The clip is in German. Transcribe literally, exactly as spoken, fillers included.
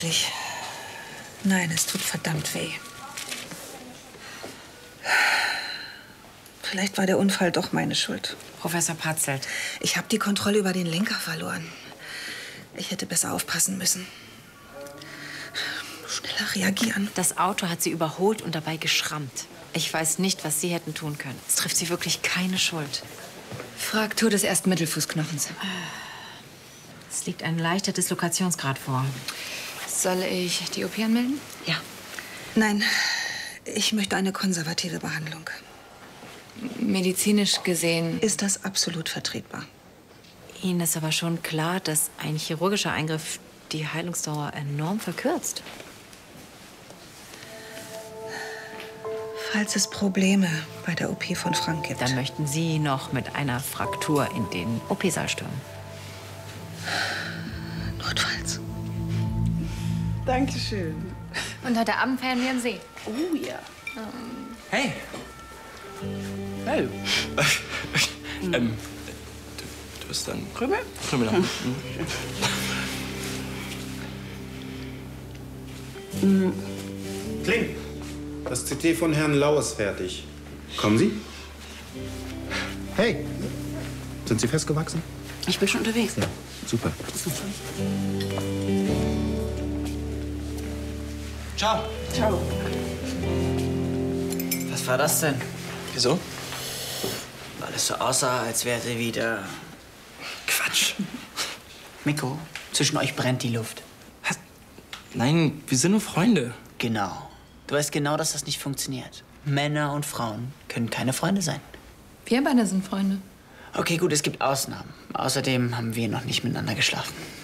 Nein, es tut verdammt weh. Vielleicht war der Unfall doch meine Schuld. Professor Patzelt. Ich habe die Kontrolle über den Lenker verloren. Ich hätte besser aufpassen müssen. Schneller reagieren. Das Auto hat sie überholt und dabei geschrammt. Ich weiß nicht, was Sie hätten tun können. Es trifft Sie wirklich keine Schuld. Fraktur des ersten Mittelfußknochens. Es liegt ein leichter Dislokationsgrad vor. Soll ich die O P anmelden? Ja. Nein, ich möchte eine konservative Behandlung. Medizinisch gesehen Ist das absolut vertretbar? Ihnen ist aber schon klar, dass ein chirurgischer Eingriff die Heilungsdauer enorm verkürzt. Falls es Probleme bei der O P von Frank gibt. Dann möchten Sie noch mit einer Fraktur in den O P-Saal stürmen. Notfalls. Dankeschön. Und heute Abend feiern wir am See. Oh ja. Ähm. Hey. Hey. ähm, du, du bist dann... Krümel? Krümel. Hm. Mhm. Kling, das C T von Herrn Lau ist fertig. Kommen Sie? Hey, sind Sie festgewachsen? Ich bin schon unterwegs. Ja, super. Ciao. Ciao. Was war das denn? Wieso? Weil es so aussah, als wäre sie wieder... Quatsch. Miko, zwischen euch brennt die Luft. Was? Nein, wir sind nur Freunde. Genau. Du weißt genau, dass das nicht funktioniert. Männer und Frauen können keine Freunde sein. Wir beide sind Freunde. Okay, gut, es gibt Ausnahmen. Außerdem haben wir noch nicht miteinander geschlafen.